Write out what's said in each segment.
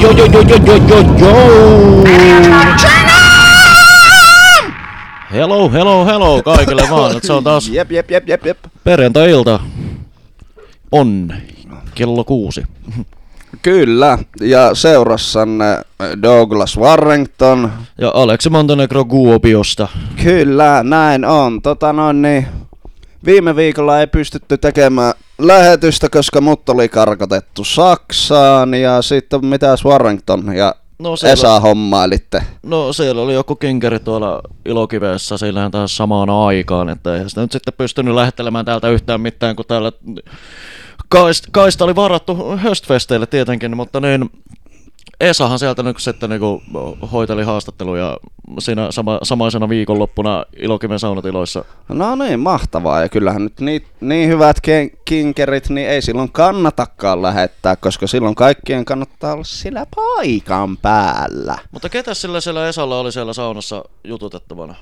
Hello kaikille vaan. Se on taas Jep. perjantai-ilta. On kello 6. Kyllä, ja seurassanne Douglas Warrington. Ja Aleksi Montenegro Kuopiosta. Kyllä, näin on. Viime viikolla ei pystytty tekemään lähetystä, koska mut oli karkotettu Saksaan. Ja sitten mitäs Warrington ja Esa hommailitte? No siellä oli joku kinkeri tuolla Ilokivessä, sillähän taas samaan aikaan, että eihän sitä nyt sitten pystynyt lähettelemään täältä yhtään mitään, kun täällä kaista oli varattu Höstfesteille tietenkin, mutta niin Esahan sieltä nyt sitten niinku hoiteli haastatteluja siinä samaisena viikonloppuna Ilokiven saunatiloissa. No niin, mahtavaa. Ja kyllähän nyt niin hyvät kinkerit, niin ei silloin kannatakaan lähettää, koska silloin kaikkien kannattaa olla sillä paikan päällä. Mutta ketä siellä Esalla oli siellä saunassa jututettavana?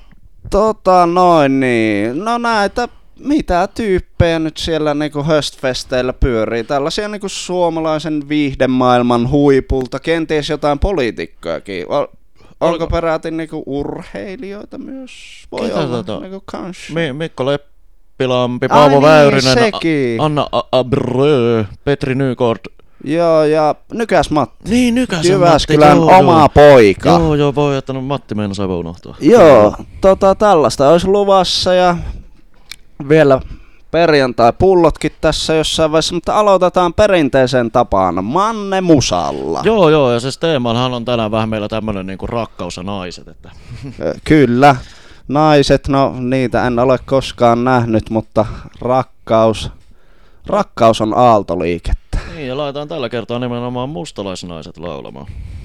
No näitä mitä tyyppejä nyt siellä niinku Höstfesteillä pyörii? Tällaisia niinku suomalaisen viihdemaailman huipulta, kenties jotain poliitikkojakin. Onko peräti niinku urheilijoita myös? Voi olla niinku kans. Mikko Leppilampi, Paavo Väyrynen, Anna Abreu, Petri Nykort. Joo, ja Nykäs Matti. Niin, Nykäs Matti. Jyväskylän oma poika. Joo, voi että Matti meinasi aivan unohtua. Joo, tällaista olisi luvassa ja vielä perjantai-pullotkin tässä jossain vaiheessa, mutta aloitetaan perinteisen tapaan Manne Musalla. Joo, ja siis teemallahan on tänään vähän meillä tämmönen niinku rakkaus ja naiset, että Kyllä, naiset, no niitä en ole koskaan nähnyt, mutta rakkaus on aaltoliikettä. niin, ja laitetaan tällä kertaa nimenomaan mustalaisnaiset laulamaan.